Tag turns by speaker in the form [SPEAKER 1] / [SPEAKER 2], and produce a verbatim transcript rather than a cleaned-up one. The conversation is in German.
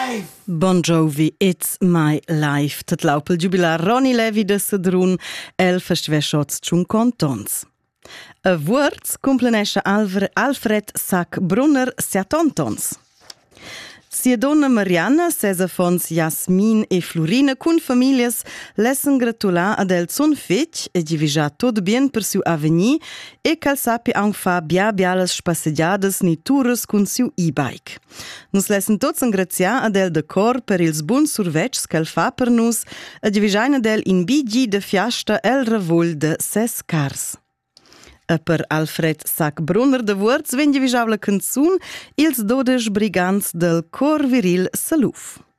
[SPEAKER 1] life. Bon Jovi, It's My Life. Tat laupel jubilar Ronnie Levy de Sedrun, el festival shots tschun contons. A Wurz complenesce Alfred Sack-Brunner seatontons. Sia donna Marianna, sesa fons Jasmin e Florina cun familias lessen gratular ad el son fetg e givisà tot bien per siu avvenir e cal sapi aunc fa bia bialas spasseggiadas ni tours cun siu e-bike. Nus lessen tots ingraziar ad el de cor per ils buns survetgs cal fa per nus e givisain ad el in B G de fiasta el revull de ses cars. E per Alfred Sack-Brunner de Wurz ven givisau la canzun Ils dodech brigants del cor viril Saluf.